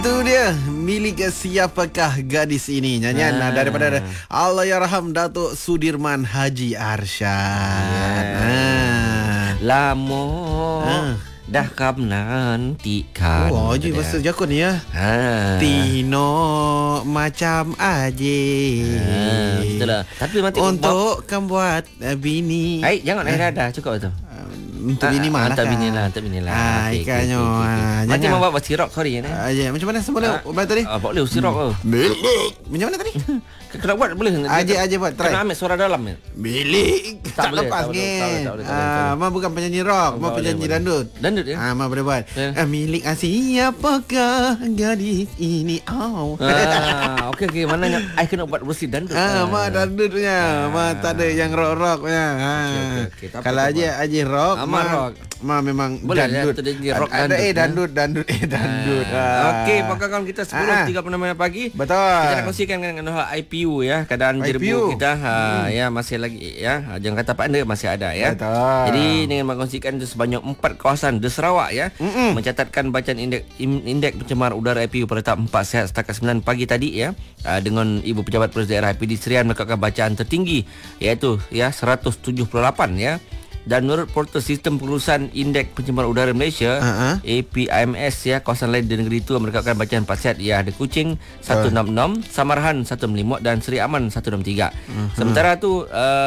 Itu dia, milik siapakah gadis ini? Nyanyian daripada Allahyarham Datuk Sudirman Haji Arsyad. Lamo dah kam nantikan. Oh, Haji bahasa Jakun ni ya. Tino macam aje. Itulah. Tapi mati untuk kamu buat bini. Jangan air ada cukup tu. Untuk bini malah. Untuk bini lah. Ikannya. Nanti mau buat sirok sorry ya. Macam mana semula buat tadi? Boleh sirok. Macam mana tadi? Kalau buat boleh. Aje buat try. Kena ambil suara dalam. Milik. Tak lepas ni. Ma bukan penyanyi rock, ma penyanyi dandut. Dandut ya? Ma boleh buat. Milik siapakah gadis ini? Okey. Mananya I kena buat versi dandut. Ma dandut punya. Ma tak ada yang rock punya. Kalau aje rock, ma memang boleh dandut. Ada dandut. Okey, pakakan kita 10.36 pagi. Betul. Kita nak kongsikan dengan IPU ya, keadaan jerbu kita ya masih lagi ya. Jangan kata pak anda masih ada ya. Betul. Jadi dengan mengkongsikan sebanyak 4 kawasan di Sarawak ya mencatatkan bacaan indeks pencemar udara IPU pada tahap 4 sihat setakat 9 pagi tadi ya. Dengan Ibu Pejabat Polis Daerah PD Serian melakukan bacaan tertinggi iaitu ya 178 ya. Dan menurut portal sistem pengurusan indeks pencemar udara Malaysia APIMS ya, kawasan lain di negeri itu merekakan bacaan 4 sihat ya, ada Kuching 166, Samarahan 165 dan Seri Aman 163. Sementara tu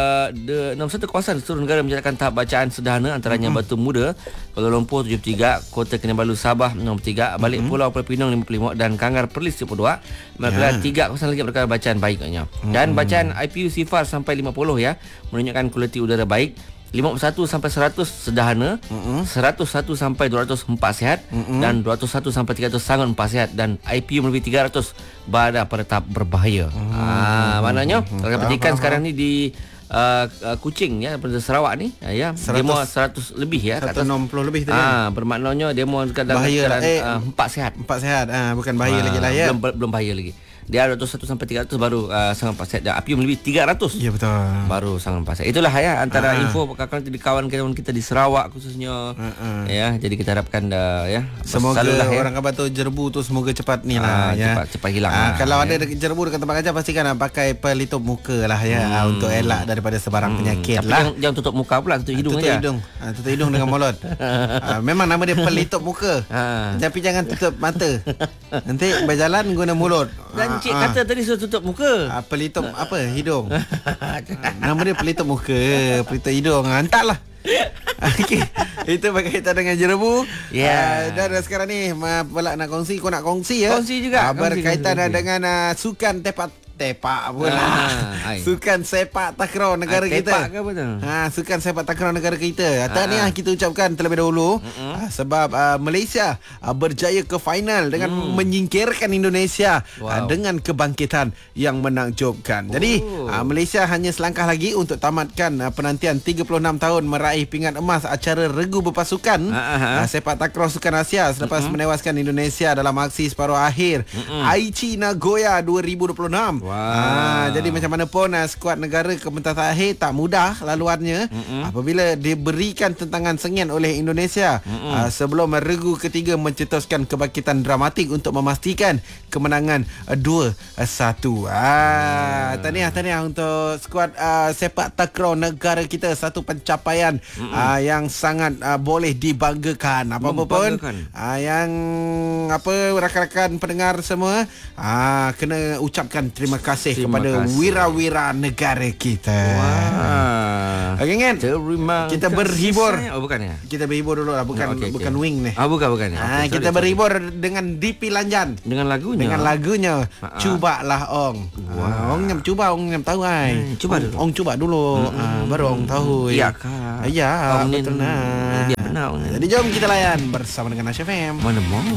61 kawasan seluruh negara mencatatkan tahap bacaan sederhana antaranya Batu Muda, Kuala Lumpur 73, Kota Kinabalu Sabah 63, Balik Pulau Pulau Pinang 55 dan Kangar Perlis 52. Manakala 3 kawasan lagi merekakan bacaan baiknya. Dan bacaan IPU sifar sampai 50 ya menunjukkan kualiti udara baik. 51 sampai 100 sederhana, 101 sampai 200 4 sihat dan 201 sampai 300 sangat 4 sihat dan IPU melebihi 300 berada pada tahap berbahaya. Maknanya kalau perhatikan sekarang ni di Kuching ya, pada Sarawak ni ya, demo 100 lebih ya, 160 lebih tadi. Bermaknanya demo dalam keadaan 4 sihat. 4 sihat. Bukan bahaya lagi lah ya. Belum bahaya lagi. Dia 201 sampai 300 baru sangat pas dan IPU melebihi 300. Ya betul. Baru sangat pas. Itulah ya antara info kawan-kawan kita di Sarawak khususnya. Ya, jadi kita harapkan ya semoga orang kata jerbu tu semoga cepat ni lah ya. Cepat hilang. Kalau ada jerbu dekat tempat kerja pastikan pakai pelitup muka lah ya untuk elak daripada sebarang penyakit. Tapi lah. Jangan tutup muka pula, tutup hidung aja. Tutup hidung dengan mulut. Memang nama dia pelitup muka. Tapi jangan tutup mata. Nanti berjalan guna mulut. Dan cik kata tadi suruh tutup muka. Pelitup hidung. Nama dia pelitup muka, pelitup hidung. Hantarlah. Okey, itu berkaitan dengan jerbu. Dan sekarang ni pula nak kongsi, kau nak kongsi ya. Kongsi juga. Berkaitan dengan sukan tepak pula. Sukan sepak takraw negara kita. Tepak ke apa tu? Sukan sepak takraw negara kita. Tahniah kita ucapkan terlebih dahulu sebab Malaysia berjaya ke final dengan menyingkirkan Indonesia dengan kebangkitan yang menakjubkan. Jadi Malaysia hanya selangkah lagi untuk tamatkan penantian 36 tahun meraih pingat emas acara regu berpasukan sepak takraw Sukan Asia selepas menewaskan Indonesia dalam aksi separuh akhir Aichi Nagoya 2026. Jadi macam mana pun skuad negara ke pentas akhir tak mudah laluannya apabila diberikan tentangan sengit oleh Indonesia sebelum regu ketiga mencetuskan kebangkitan dramatik untuk memastikan kemenangan 2-1. Tahniah untuk skuad sepak takraw negara kita, satu pencapaian yang sangat boleh dibanggakan. Apa-apa pun yang rakan-rakan pendengar semua kena ucapkan terima kasih kepada wira-wira negara kita. Okey kan? Kita berhibur. Bukan ya? Kita berhibur dulu lah, bukan wing ni. Bukan ya. Kita berhibur dengan Dipi Lanjan. Dengan lagunya. Cubalah Ong. Ong nyam cuba, Ong nyam tahu ai. Cuba dulu. Ong cuba dulu. Baru Ong tahu. Iya kah? Ya, betul nah. Dia benar. Jadi jom kita layan bersama dengan Asy FM. Mana mau?